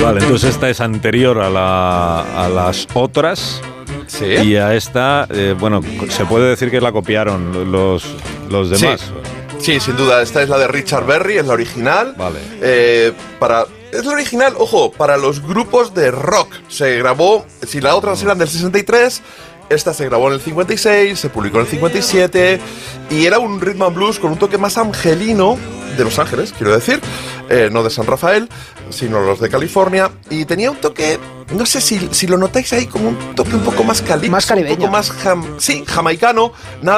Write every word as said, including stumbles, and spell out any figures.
Vale, entonces esta es anterior a, la, a las otras. Sí. Y a esta, eh, bueno, se puede decir que la copiaron los, los demás. Sí. sí, sin duda. Esta es la de Richard Berry, es la original. Vale. Eh, para, es la original, ojo, para los grupos de rock. Se grabó, si las otras eran del sesenta y tres... Esta se grabó en el cincuenta y seis, se publicó en el cincuenta y siete y era un rhythm and blues con un toque más angelino de Los Ángeles, quiero decir, eh, no de San Rafael, sino los de California, y tenía un toque, no sé si, si lo notáis ahí, como un toque un poco más cali- Más caribeño. un poco más jam- sí, jamaicano, nada